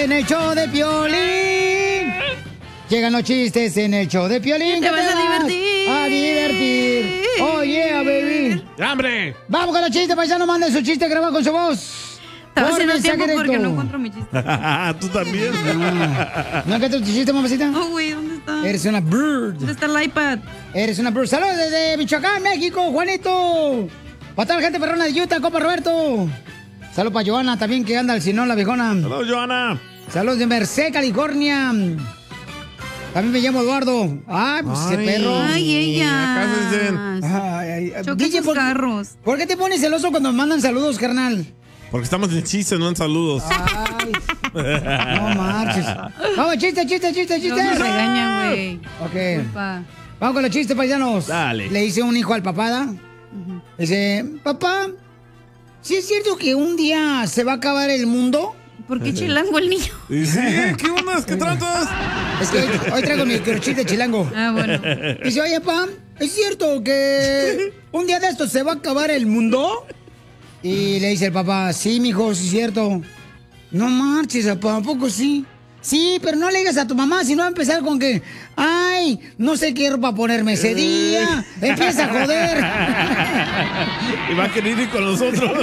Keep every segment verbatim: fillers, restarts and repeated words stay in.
En el show de Piolín. Llegan los chistes en el show de Piolín. Te vas a divertir. A divertir. Oh, yeah, baby. ¡Hambre! Vamos con los chistes, paisano. Manden su chiste grabado con su voz. Estaba Por haciendo mensaje tiempo porque directo. no encuentro mi chiste. Tú también. Ah, ¿no encuentras tu chiste, mamacita? Oh, güey, ¿dónde está? Eres una bird. ¿Dónde está el iPad? Eres una bird. Saludos desde Michoacán, México, Juanito. Para toda la gente perrona de Utah, compa Roberto. Saludos para Joana también, que anda al Sinón, la viejona. Saludos, Joana. Saludos de Merced, California. También me llamo Eduardo. Ay, pues ese Ay. perro. Ay, ella. acá se dicen. Ay, ay, ay. Choque sus ¿por, carros. ¿por qué te pones celoso cuando me mandan saludos, carnal? Porque estamos en chistes, no en saludos. Ay, no marches. Vamos, chiste, chiste, chiste, No chiste. me regañan, güey. Ok. Culpa. Vamos con los chistes, paisanos. Dale. Le dice un hijo al papá, ¿da? Dice, papá, ¿sí es cierto que un día se va a acabar el mundo? ¿Por qué chilango el niño? ¿Y sí? ¿Qué ondas? ¿Qué tratas? Es que hoy, hoy traigo mi chiste chilango. Ah, bueno. Dice, oye, papá, ¿es cierto que un día de estos se va a acabar el mundo? Y le dice el papá, sí, mijo, sí es cierto. No marches, papá, ¿a poco sí? Sí, pero no le digas a tu mamá, si no va a empezar con que, ay, no sé qué ropa ponerme ese día. Empieza a joder. Y va a querer ir con nosotros.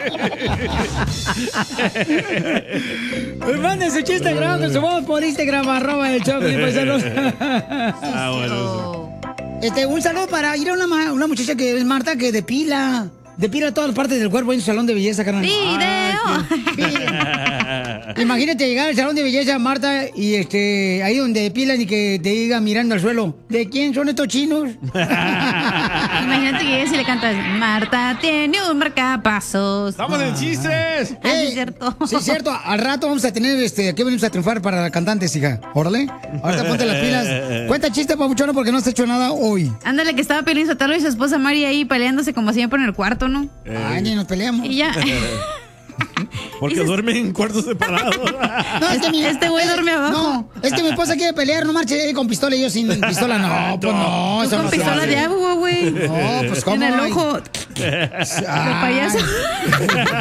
Pues manden su chiste grabado con su voz por Instagram, arroba el show, paisanos. Ah, bueno. Este, un saludo para ir a una, ma- una muchacha que es Marta, que depila. Depila todas las partes del cuerpo en su salón de belleza, carnal. ¡Video! Imagínate llegar al salón de belleza, Marta, y este, ahí donde depilan y que te diga mirando al suelo, ¿de quién son estos chinos? Imagínate que llegues y le cantas, Marta tiene un marcapasos. ¡Estamos en chistes! Ah, sí, Ey, es cierto. Sí, es cierto. Al rato vamos a tener, este, aquí venimos a triunfar para cantantes, hija. Órale. Ahorita ponte las pilas. Cuenta chiste, papuchona, porque no has hecho nada hoy. Ándale, que estaba Piolín Sotelo y su esposa Mari ahí peleándose como siempre en el cuarto, ¿no? Ay, ni nos peleamos. Y ya. Porque Dices- duermen en cuartos separados. No, es que mi- Este güey duerme abajo. No, es que mi esposa quiere pelear, no marche con pistola y yo sin pistola. No, pues no, Tú eso con no se pistola hace. de agua, güey. No, pues cómo. En el Ay. ojo. Ay. De payaso.